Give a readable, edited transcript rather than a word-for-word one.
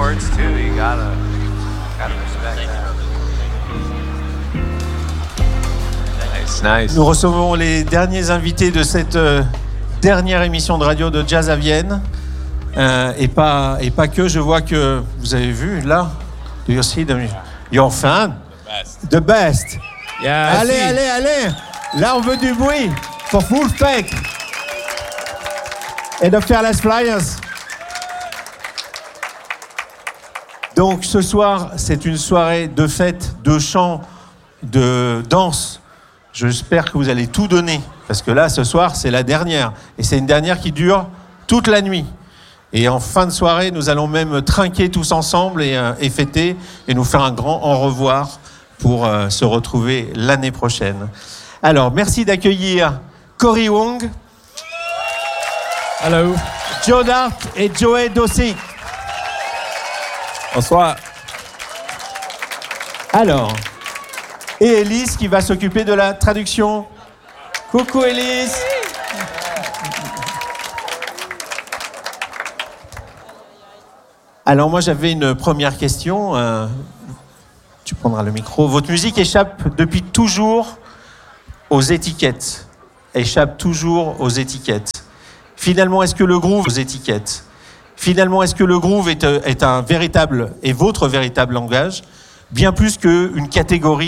words too. You gotta respect that. Nice. Nous recevons les derniers invités de cette dernière émission de radio de Jazz à Vienne. Et pas que, je vois que vous avez vu là. Do you see them? Your fan? The best. Yeah, Allez. Là, on veut du bruit. For Full Fake. Et de Fearless Flyers. Donc ce soir, c'est une soirée de fête, de chant, de danse. J'espère que vous allez tout donner. Parce que là, ce soir, c'est la dernière. Et c'est une dernière qui dure toute la nuit. Et en fin de soirée, nous allons même trinquer tous ensemble et fêter et nous faire un grand au revoir pour se retrouver l'année prochaine. Alors, merci d'accueillir Cory Wong. Hello. Joe Dart et Joey Dosick. Bonsoir. Alors, et Elise qui va s'occuper de la traduction. Coucou Elise. Alors moi j'avais une première question. Tu prendras le micro. Votre musique échappe depuis toujours aux étiquettes. Échappe toujours aux étiquettes. Finalement, est-ce que le groove aux étiquettes? Finalement, est-ce que le groove est un véritable et votre véritable langage, bien plus qu'une catégorie